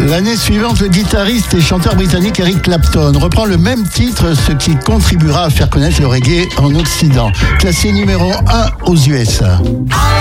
L'année suivante, le guitariste et chanteur britannique Eric Clapton reprend le même titre, ce qui contribuera à faire connaître le reggae en Occident. Classé numéro 1 aux USA.